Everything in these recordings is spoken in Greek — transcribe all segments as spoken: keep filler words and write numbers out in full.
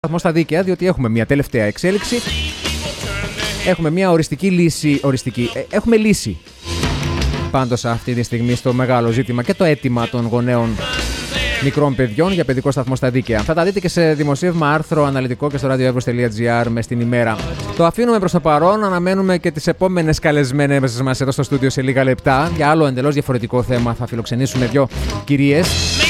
Σταθμό στα δίκαια, διότι έχουμε μια τελευταία εξέλιξη. Έχουμε μια οριστική λύση. Οριστική. Ε, έχουμε λύση πάντως αυτή τη στιγμή στο μεγάλο ζήτημα και το αίτημα των γονέων μικρών παιδιών για παιδικό σταθμό στα δίκαια. Θα τα δείτε και σε δημοσίευμα, άρθρο αναλυτικό και στο radioevros τελεία gr μες στην ημέρα. Το αφήνουμε προς το παρόν. Αναμένουμε και τις επόμενες καλεσμένες μας εδώ στο στούντιο σε λίγα λεπτά. Για άλλο εντελώς διαφορετικό θέμα θα φιλοξενήσουμε δύο κυρίες.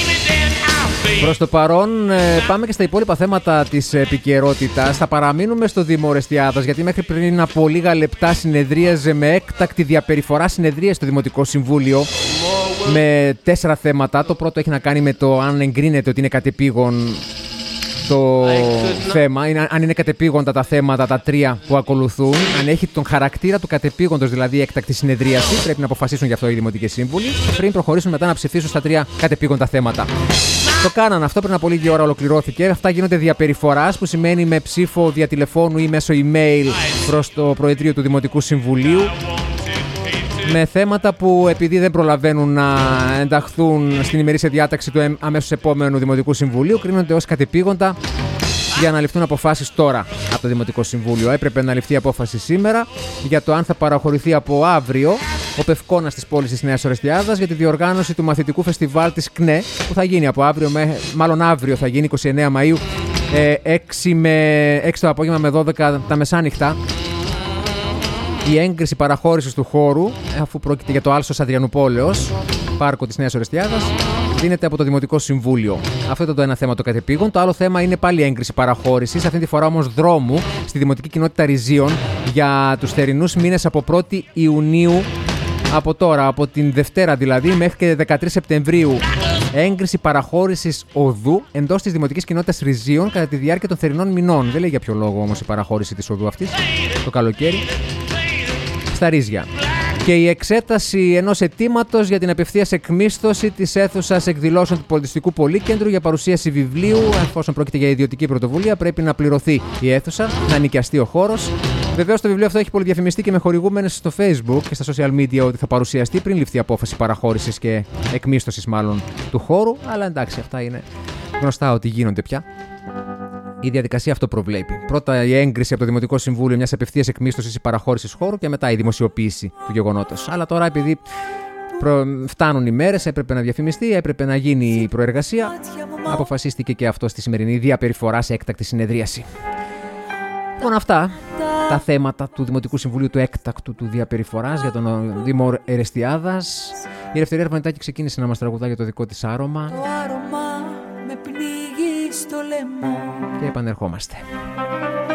Προς το παρόν, πάμε και στα υπόλοιπα θέματα της επικαιρότητας. Θα παραμείνουμε στο Δήμο Ορεστιάδας, γιατί μέχρι πριν από λίγα λεπτά συνεδρίαζε με έκτακτη διαπεριφορά συνεδρία στο Δημοτικό Συμβούλιο με τέσσερα θέματα. Το πρώτο έχει να κάνει με το αν εγκρίνεται ότι είναι κατεπήγον το θέμα, είναι, αν είναι κατεπήγοντα τα θέματα, τα τρία που ακολουθούν, αν έχει τον χαρακτήρα του κατεπήγοντος, δηλαδή έκτακτη συνεδρίαση. Πρέπει να αποφασίσουν γι' αυτό οι Δημοτικοί Σύμβουλοι πριν προχωρήσουν μετά να ψηφίσουν στα τρία κατεπήγοντα θέματα. Το κάνανε αυτό πριν από λίγη ώρα, ολοκληρώθηκε. Αυτά γίνονται διαπεριφοράς, που σημαίνει με ψήφο διατηλεφώνου ή μέσω email προς το Προεδρείο του Δημοτικού Συμβουλίου. Με θέματα που, επειδή δεν προλαβαίνουν να ενταχθούν στην ημερήσια διάταξη του αμέσως επόμενου Δημοτικού Συμβουλίου, κρίνονται ως κατεπήγοντα για να ληφθούν αποφάσεις τώρα από το Δημοτικό Συμβούλιο. Έπρεπε να ληφθεί απόφαση σήμερα για το αν θα παραχωρηθεί από αύριο ο πευκόνας της πόλης της Νέας Ορεστιάδας για τη διοργάνωση του μαθητικού φεστιβάλ της ΚΝΕ, που θα γίνει από αύριο, μάλλον αύριο θα γίνει, είκοσι εννέα Μαΐου, έξι, με, έξι το απόγευμα με δώδεκα τα μεσάνυχτα. Η έγκριση παραχώρησης του χώρου, αφού πρόκειται για το Άλσος Αδριανουπόλεως, πάρκο της Νέας Ορεστιάδας, δίνεται από το Δημοτικό Συμβούλιο. Αυτό ήταν το ένα θέμα, το κατεπήγον. Το άλλο θέμα είναι πάλι έγκριση παραχώρησης, αυτή τη φορά όμως δρόμου στη Δημοτική Κοινότητα Ριζίων για τους θερινούς μήνες από πρώτη Ιουνίου, από τώρα, από την Δευτέρα δηλαδή, μέχρι και δεκατρείς Σεπτεμβρίου. Έγκριση παραχώρησης οδού εντός της Δημοτικής Κοινότητας Ριζίων κατά τη διάρκεια των θερινών μηνών. Δεν λέει για ποιο λόγο όμως η παραχώρηση της οδού αυτής το καλοκαίρι. Στα Ρίζια. Και η εξέταση ενός αιτήματος για την απευθείας εκμίσθωση της αίθουσας εκδηλώσεων του Πολιτιστικού Πολύκεντρου για παρουσίαση βιβλίου. Εφόσον πρόκειται για ιδιωτική πρωτοβουλία, πρέπει να πληρωθεί η αίθουσα, να νοικιαστεί ο χώρος. Βεβαίως το βιβλίο αυτό έχει πολυδιαφημιστεί και με χορηγούμενες στο Facebook και στα social media ότι θα παρουσιαστεί πριν ληφθεί απόφαση παραχώρησης και εκμίσθωσης μάλλον του χώρου. Αλλά εντάξει, αυτά είναι γνωστά ότι γίνονται πια. Η διαδικασία αυτό προβλέπει. Πρώτα η έγκριση από το Δημοτικό Συμβούλιο μιας απευθείας εκμίσθωσης ή παραχώρησης χώρου και μετά η δημοσιοποίηση του γεγονότος. Αλλά τώρα, επειδή προ... φτάνουν οι μέρες, έπρεπε να διαφημιστεί, έπρεπε να γίνει η προεργασία. Αποφασίστηκε και αυτό στη σημερινή διαπεριφορά σε έκτακτη συνεδρίαση. Λοιπόν, αυτά τα θέματα του Δημοτικού Συμβουλίου του έκτακτου του διαπεριφοράς για τον Δήμο Ορεστιάδας. Η Ελευθερία Αρβανιτάκη ξεκίνησε να μας τραγουδά για το δικό της άρωμα. Το άρωμα με πνίγει στο λαιμό. Και επανερχόμαστε.